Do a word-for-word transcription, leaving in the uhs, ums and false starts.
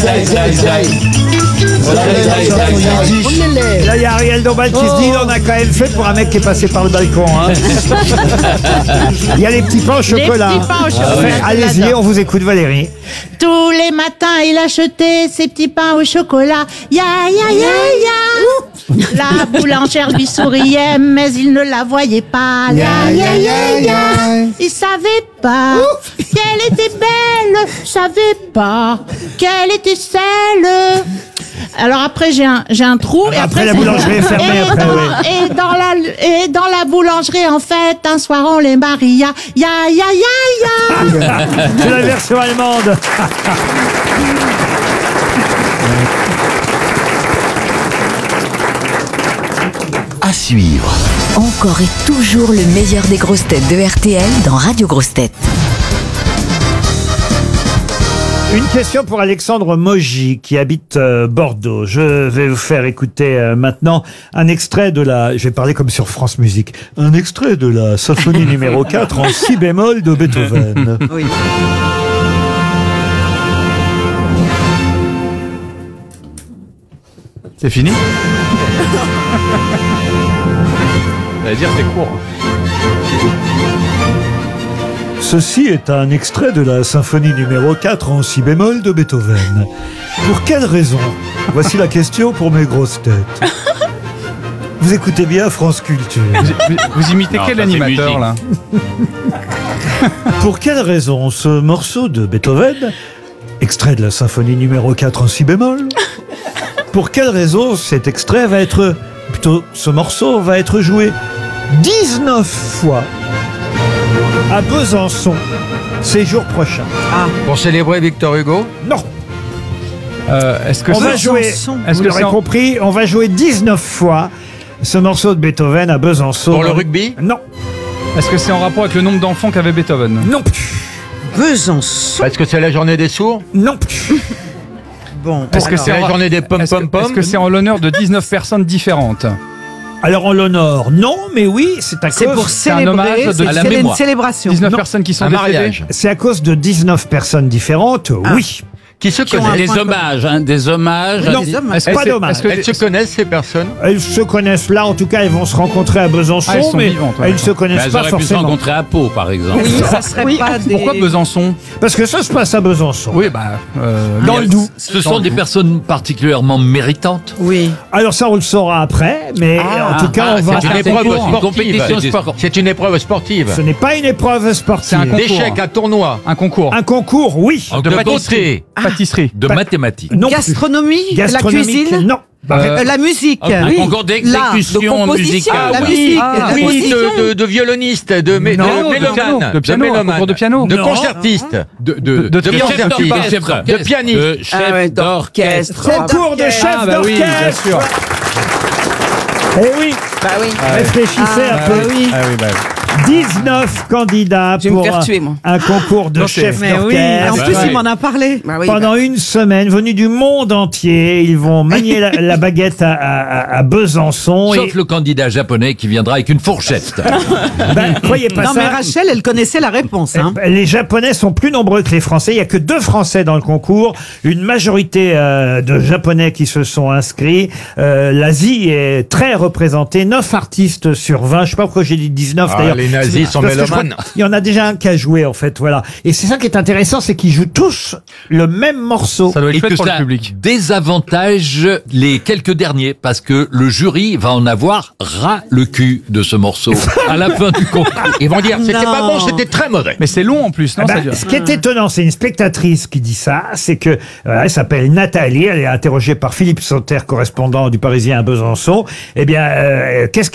Là, il y a Ariel Dombal qui se dit, on a quand même fait pour un mec qui est passé par le balcon. Hein. Il y a les petits pains au chocolat. Les petits pains au chocolat. Ouais, allez-y, on vous écoute, Valérie. Tous les matins, il achetait ses petits pains au chocolat. Ya, ya, ya, ya. La boulangère lui souriait, mais il ne la voyait pas. Ya, ya, ya, ya. Il savait pas qu'elle était belle, savait pas qu'elle était celle. Alors après j'ai un j'ai un trou. Ah, et après, après la boulangerie est fermée. Et, Après, dans, oui. et dans la et dans la boulangerie en fait un soir on les maria. Ya ya ya ya. C'est la version allemande. À suivre. Encore et toujours le meilleur des grosses têtes de R T L dans Radio Grosses Têtes. Une question pour Alexandre Mogy qui habite euh, Bordeaux. Je vais vous faire écouter euh, maintenant un extrait de la... Je vais parler comme sur France Musique. Un extrait de la symphonie numéro quatre en si bémol de Beethoven. Oui. C'est fini. J'allais dire c'est court. Ceci est un extrait de la symphonie numéro quatre en si bémol de Beethoven. Pour quelle raison? Voici la question pour mes grosses têtes. Vous écoutez bien France Culture. Vous, vous imitez non, quel animateur là? Pour quelle raison ce morceau de Beethoven, extrait de la symphonie numéro quatre en si bémol, pour quelle raison cet extrait va être, plutôt ce morceau va être joué dix-neuf fois à Besançon ces jours prochains? Ah. Pour célébrer Victor Hugo? Non. Euh, est-ce que on ça, va jouer, est-ce vous que l'aurez en... compris, on va jouer dix-neuf fois ce morceau de Beethoven à Besançon. Pour le rugby? Non. Est-ce que c'est en rapport avec le nombre d'enfants qu'avait Beethoven? Non. Besançon. Est-ce que c'est la journée des sourds? Non. Bon. Est-ce que c'est la en... journée des pom est-ce pom que, pom? est-ce que c'est en l'honneur de dix-neuf personnes différentes? Alors on l'honore, non, mais oui, c'est à C'est cause... pour C'est un célébrer, hommage de- c'est à la c'est une mémoire. célébration. dix-neuf Non. personnes qui sont Un décédées. mariage. C'est à cause de dix-neuf personnes différentes, Ah. oui. Qui se ont un connaissent? Des point hommages, hein, des hommages. Non, des hommes. Est-ce pas que c'est- d'hommage. est-ce que- Elles se connaissent ces personnes? Elles se connaissent là, en tout cas, elles vont se rencontrer à Besançon, Ah, elles sont mais vivantes, ouais, elles ne se Mais connaissent elles pas auraient pu se forcément. rencontrer à Pau, par exemple. Oui, ça serait Oui, pas des... pourquoi Besançon? Parce que ça se passe à Besançon. Oui, bah. euh, Dans le Doubs. Ce sont des personnes particulièrement méritantes. Oui. Alors ça, on le saura après, mais Ah. en tout cas, Ah, on va... C'est une Ah, épreuve concours, une sportive. compétition sportive. C'est une épreuve sportive. Ce n'est pas une épreuve sportive. C'est un concours. D'échecs, un tournoi. Un concours. Un concours, oui. En De de pâtisserie. Pâtisserie. De Pas- mathématiques. Non plus. Gastronomie, la Gastronomique, cuisine, non. Bah, Euh, Euh, la musique. Un Oui. concours d'exécution L'art, de composition, musicale. La Ah, musique. ah, la Oui, composition. de, de, de violoniste, de, mé- Non, de de mélomane, piano, de piano, un mélomane, concours de piano. de Non. concertiste, De, de, de, de chef concertiste, d'orchestre. de pianiste. De chef Ah ouais, d'orchestre. Concours de chef Ah, bah oui, bien d'orchestre. sûr. Eh oui, Bah oui. réfléchissez Ah, un bah peu. oui. Ah oui, bah. dix-neuf candidats Je vais me pour faire un- tuer, moi. un concours de Non, c'est- chef Mais oui, d'orchestre. en Bah plus, ouais. il m'en a parlé. Bah oui, Pendant une semaine, venus du monde entier, ils vont manier la, la baguette à, à- à Besançon. Sauf et, le candidat japonais qui viendra avec une fourchette. ben, croyez pas Non, ça. mais Rachel, elle connaissait la réponse. Hein. Eh, Les Japonais sont plus nombreux que les Français. Il y a que deux Français dans le concours. Une majorité euh, de Japonais qui se sont inscrits. Euh, L'Asie est très représentée. Neuf artistes sur vingt. Je sais pas pourquoi j'ai dit dix-neuf Ah, d'ailleurs. les nazis sont Parce que je crois mélomanes. qu'il y en a déjà un qui a joué en fait. Voilà. Et c'est ça qui est intéressant, c'est qu'ils jouent tous le même morceau. Ça doit être Et chouette que pour le ça public. désavantage les quelques derniers parce que le jury va en avoir ras le cul de ce morceau à la fin du concours. Ils vont dire, c'était Non. pas bon, c'était très mauvais. Mais c'est long en plus, non? Ah bah, ça dure. ce qui est étonnant, c'est une spectatrice qui dit ça, c'est que euh, elle s'appelle Nathalie, elle est interrogée par Philippe Sauter, correspondant du Parisien à Besançon. Eh bien, euh, qu'est-ce